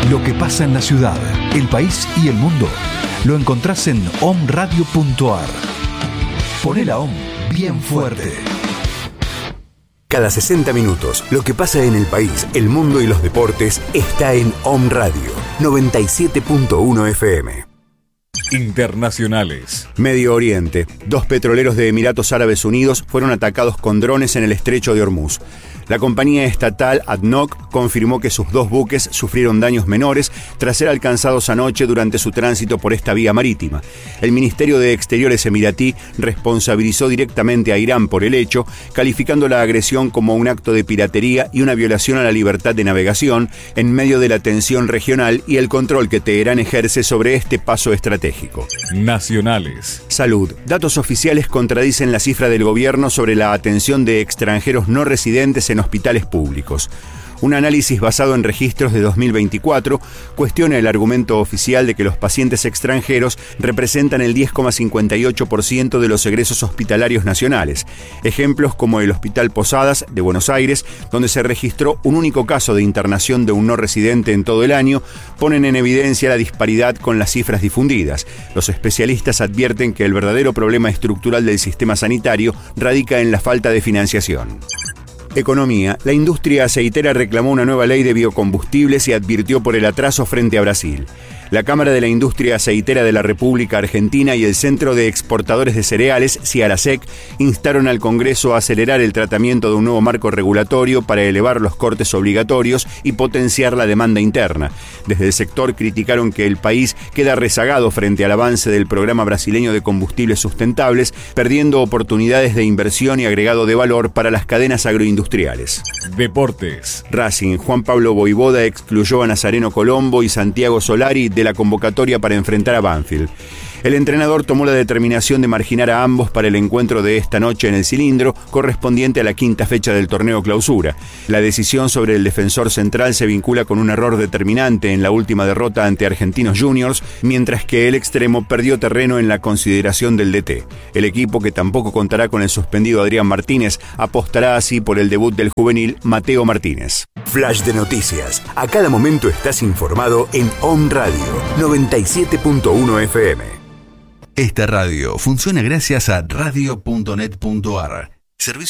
Lo que pasa en la ciudad, el país y el mundo lo encontrás en omradio.ar. Poné la OM bien fuerte. Cada 60 minutos, lo que pasa en el país, el mundo y los deportes está en OM Radio 97.1 FM. Internacionales. Medio Oriente. 2 petroleros de Emiratos Árabes Unidos fueron atacados con drones en el estrecho de Hormuz. La compañía estatal ADNOC confirmó que sus 2 buques sufrieron daños menores tras ser alcanzados anoche durante su tránsito por esta vía marítima. El Ministerio de Exteriores emiratí responsabilizó directamente a Irán por el hecho, calificando la agresión como un acto de piratería y una violación a la libertad de navegación en medio de la tensión regional y el control que Teherán ejerce sobre este paso estratégico. Nacionales. Salud. Datos oficiales contradicen la cifra del gobierno sobre la atención de extranjeros no residentes en hospitales públicos. Un análisis basado en registros de 2024 cuestiona el argumento oficial de que los pacientes extranjeros representan el 10,58% de los egresos hospitalarios nacionales. Ejemplos como el Hospital Posadas de Buenos Aires, donde se registró un único caso de internación de un no residente en todo el año, ponen en evidencia la disparidad con las cifras difundidas. Los especialistas advierten que el verdadero problema estructural del sistema sanitario radica en la falta de financiación. Economía. La industria aceitera reclamó una nueva ley de biocombustibles y advirtió por el atraso frente a Brasil. La Cámara de la Industria Aceitera de la República Argentina y el Centro de Exportadores de Cereales, CIARASEC, instaron al Congreso a acelerar el tratamiento de un nuevo marco regulatorio para elevar los cortes obligatorios y potenciar la demanda interna. Desde el sector criticaron que el país queda rezagado frente al avance del programa brasileño de combustibles sustentables, perdiendo oportunidades de inversión y agregado de valor para las cadenas agroindustriales. Deportes. Racing. Juan Pablo Voivoda excluyó a Nazareno Colombo y Santiago Solari de la convocatoria para enfrentar a Banfield. El entrenador tomó la determinación de marginar a ambos para el encuentro de esta noche en el Cilindro, correspondiente a la 5ª fecha del torneo Clausura. La decisión sobre el defensor central se vincula con un error determinante en la última derrota ante Argentinos Juniors, mientras que el extremo perdió terreno en la consideración del DT. El equipo, que tampoco contará con el suspendido Adrián Martínez, apostará así por el debut del juvenil Mateo Martínez. Flash de noticias. A cada momento estás informado en OM Radio 97.1 FM. Esta radio funciona gracias a radio.net.ar. Servicio